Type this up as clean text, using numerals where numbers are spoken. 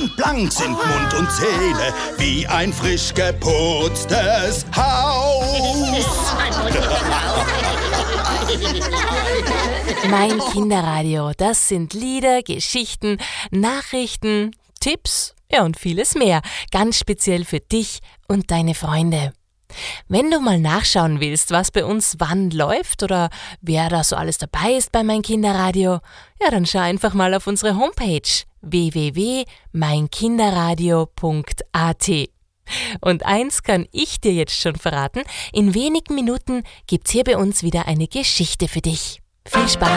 Blank sind Mund und Seele wie ein frisch geputztes Haus. Mein Kinderradio, das sind Lieder, Geschichten, Nachrichten, Tipps, ja und vieles mehr. Ganz speziell für dich und deine Freunde. Wenn du mal nachschauen willst, was bei uns wann läuft oder wer da so alles dabei ist bei Mein Kinderradio, ja, dann schau einfach mal auf unsere Homepage www.meinkinderradio.at. Und eins kann ich dir jetzt schon verraten, in wenigen Minuten gibt's hier bei uns wieder eine Geschichte für dich. Viel Spaß!